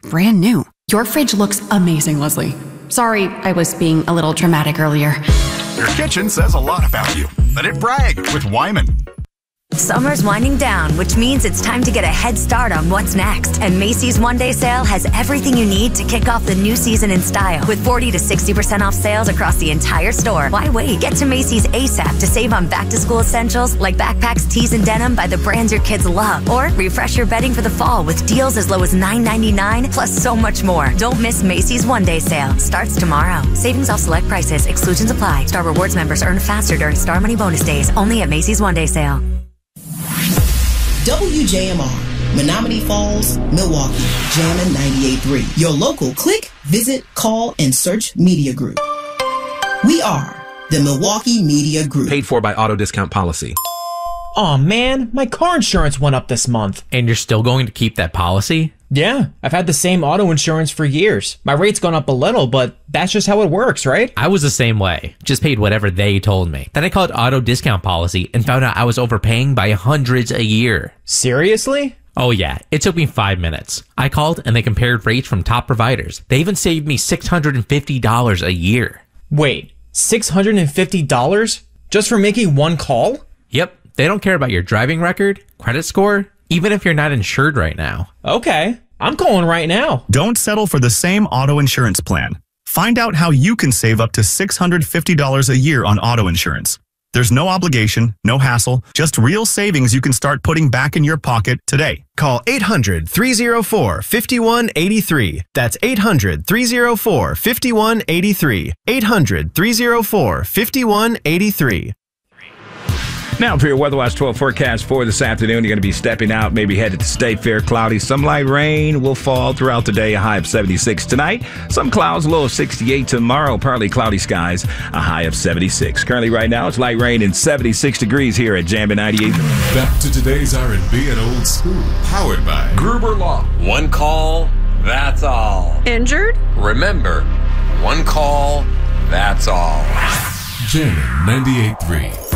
brand new. Your fridge looks amazing, Leslie. Sorry, I was being a little dramatic earlier. Your kitchen says a lot about you. Let it brag with Wyman. Summer's winding down, which means it's time to get a head start on what's next. And Macy's one-day sale has everything you need to kick off the new season in style. With 40 to 60% off sales across the entire store. Why wait? Get to Macy's ASAP to save on back-to-school essentials like backpacks, tees, and denim by the brands your kids love. Or refresh your bedding for the fall with deals as low as $9.99, plus so much more. Don't miss Macy's one-day sale. Starts tomorrow. Savings off select prices. Exclusions apply. Star Rewards members earn faster during Star Money bonus days. Only at Macy's one-day sale. WJMR, Menominee Falls, Milwaukee, Jammin' 98.3. Your local click, visit, call, and search media group. We are the Milwaukee Media Group. Paid for by Auto Discount Policy. Aw, man, my car insurance went up this month. And you're still going to keep that policy? Yeah, I've had the same auto insurance for years. My rate's gone up a little, but that's just how it works, right? I was the same way. Just paid whatever they told me. Then I called Auto Discount Policy and found out I was overpaying by hundreds a year. Seriously? Oh yeah, it took me 5 minutes. I called and they compared rates from top providers. They even saved me $650 a year. Wait, $650? Just for making one call? Yep, they don't care about your driving record, credit score, even if you're not insured right now. Okay, I'm calling right now. Don't settle for the same auto insurance plan. Find out how you can save up to $650 a year on auto insurance. There's no obligation, no hassle, just real savings you can start putting back in your pocket today. Call 800-304-5183. That's 800-304-5183. 800-304-5183. Now for your Weather Watch 12 forecast for this afternoon, you're going to be stepping out, maybe headed to State Fair. Cloudy, some light rain will fall throughout the day, a high of 76 tonight. Some clouds, a low of 68 tomorrow. Partly cloudy skies, a high of 76. Currently right now, it's light rain and 76 degrees here at Jammin' 98. Back to today's R&B and old school. Powered by Gruber Law. One call, that's all. Injured? Remember, one call, that's all. Jammin' 98.3.